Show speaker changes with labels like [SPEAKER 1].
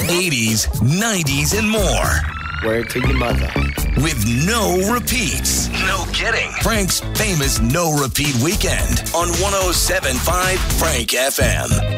[SPEAKER 1] 80s, 90s, and more.
[SPEAKER 2] Word to your mother.
[SPEAKER 1] With no repeats. No kidding. Frank's famous no repeat weekend on 107.5 Frank FM.